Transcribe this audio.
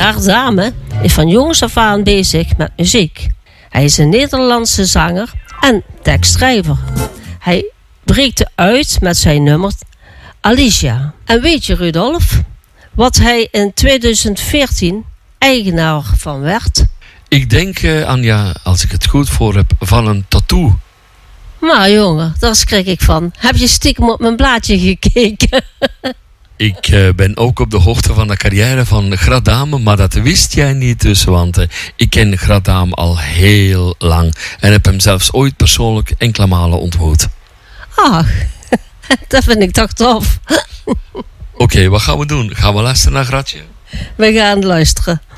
Gardame is van jongs af aan bezig met muziek. Hij is een Nederlandse zanger en tekstschrijver. Hij breekt uit met zijn nummer Alicia. En weet je, Rudolf, wat hij in 2014 eigenaar van werd? Ik denk, Anja, als ik het goed voor heb, van een tattoo. Maar jongen, daar schrik ik van. Heb je stiekem op mijn blaadje gekeken? Ik ben ook op de hoogte van de carrière van Gradame, maar dat wist jij niet dus, want ik ken Gradame al heel lang en heb hem zelfs ooit persoonlijk enkele malen ontmoet. Ach, dat vind ik toch tof. Oké, wat gaan we doen? Gaan we luisteren naar Gratje? We gaan luisteren.